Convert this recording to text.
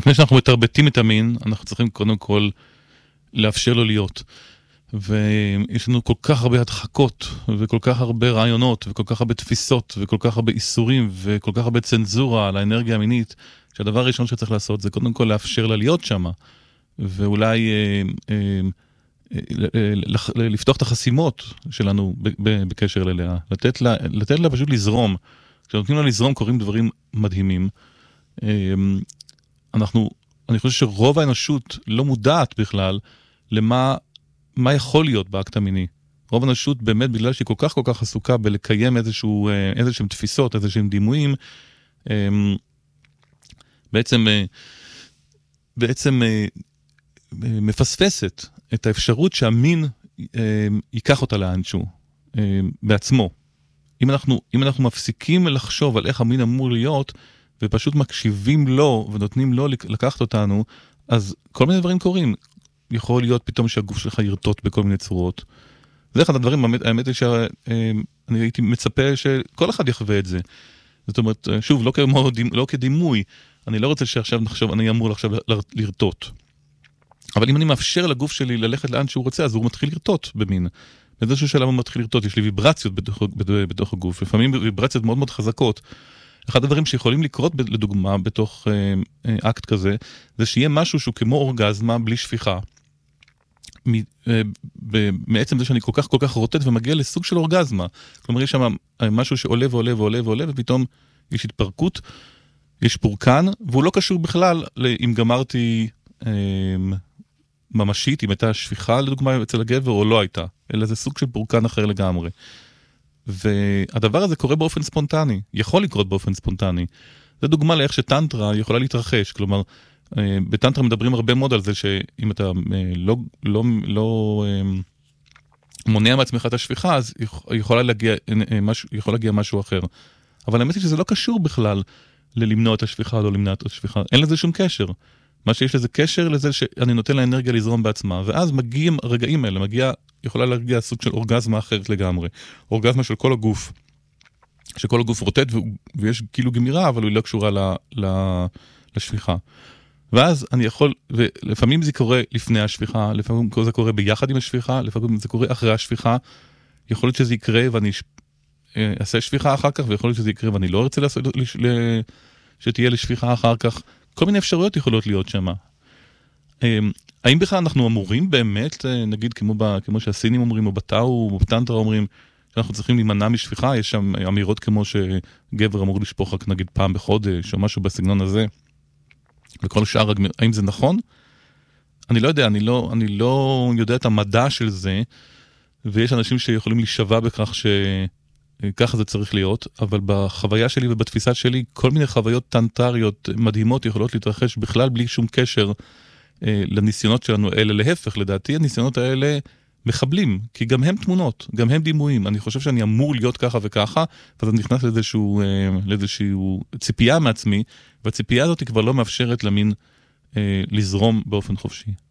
לפני שאנחנו מתרבטים את המין, אנחנו צריכים קודם כל לאפשר לו להיות. ויש לנו כל כך הרבה הדחקות, וכל כך הרבה רעיונות, וכל כך הרבה תפיסות, וכל כך הרבה איסורים, וכל כך הרבה צנזורה על האנרגיה המינית, שהדבר הראשון שצריך לעשות זה קודם כל לאפשר לה להיות שמה, ואולי לפתוח את החסימות שלנו בקשר אליה, לתת לה פשוט לזרום. כשנותנים לה לזרום קורים דברים מדהימים. אני חושב שרוב האנושות לא מודעת בכלל למה יכול להיות באקט המיני. רוב האנושות באמת בגלל שהיא כל כך עסוקה בלקיים איזשהם תפיסות, איזשהם דימויים, בעצם מפספסת את האפשרות שהמין ייקח אותה לאנשהו בעצמו. אם אנחנו מפסיקים לחשוב על איך המין אמור להיות, ופשוט מקשיבים לו ונותנים לו לקחת אותנו, אז כל מיני דברים קורים. יכול להיות פתאום שהגוף שלך ירטוט בכל מיני צורות. זה אחד הדברים, האמת היא שאני הייתי מצפה שכל אחד יחווה את זה. זאת אומרת, שוב, לא כדימוי. אני לא רוצה שעכשיו נחשוב, אני אמור עכשיו לרטוט. אבל אם אני מאפשר לגוף שלי ללכת לאן שהוא רוצה, אז הוא מתחיל לרטוט במין. באיזשהו שלב הוא מתחיל לרטוט, יש לי ויברציות בתוך הגוף, לפעמים ויברציות מאוד מאוד חזקות. אחד הדברים שיכולים לקרות, לדוגמה, בתוך אקט כזה, זה שיהיה משהו שהוא כמו אורגזמה בלי שפיכה. מעצם זה שאני כל כך רוטט ומגיע לסוג של אורגזמה. כלומר, יש שם משהו שעולה ועולה ועולה ועולה, ופתאום יש התפרקות, יש פורקן, והוא לא קשור בכלל אם גמרתי ממשית, אם הייתה שפיכה, לדוגמה, אצל הגבר, או לא הייתה. אלא זה סוג של פורקן אחר לגמרי. והדבר הזה קורה באופן ספונטני, יכול לקרות באופן ספונטני. זה דוגמה לאיך שטנטרה יכולה להתרחש, כלומר, בטנטרה מדברים הרבה מאוד על זה שאם אתה לא מונע מעצמך את השפיכה, אז יכול להגיע משהו אחר. אבל האמת היא שזה לא קשור בכלל למנוע את השפיכה או לא למנוע את השפיכה. אין לזה שום קשר. מה שיש לזה קשר לזה שאני נותן לאנרגיה לזרום בעצמה, ואז מגיעים הרגעים האלה, יכולה להגיע סוג של אורגזמה אחרת לגמרי. אורגזמה של כל הגוף. שכל הגוף רוטט ויש כאילו גמירה, אבל היא לא קשורה לשפיכה. ואז אני יכול, ולפעמים זה קורה לפני השפיכה, לפעמים זה קורה ביחד עם השפיכה, לפעמים זה קורה אחרי השפיכה. יכול להיות שזה יקרה ואני אעשה שפיכה אחר כך, ויכול להיות שזה יקרה ואני לא ארצה שתהיה לשפיכה אחר כך. כל מיני אפשרויות יכולות להיות שם. האם בכלל אנחנו אמורים באמת, נגיד כמו שהסינים אומרים, או בטאו, או בטנטרה אומרים, שאנחנו צריכים להימנע משפיכה? יש שם אמירות כמו שגבר אמור לשפוך רק נגיד פעם בחודש, או משהו בסגנון הזה. וכל שאר, האם זה נכון? אני לא יודע, אני לא יודע את המדע של זה, ויש אנשים שיכולים להישבע בכך שככה זה צריך להיות, אבל בחוויה שלי ובתפיסה שלי, כל מיני חוויות טנטריות מדהימות יכולות להתרחש בכלל בלי שום קשר לניסיונות שלנו. אלה להפך, לדעתי הניסיונות האלה מחבלים, כי גם הם תמונות, גם הם דימויים. אני חושב שאני אמור להיות ככה וככה, ואז אני נכנס לאיזשהו ציפייה מעצמי, והציפייה הזאת היא כבר לא מאפשרת למין לזרום באופן חופשי.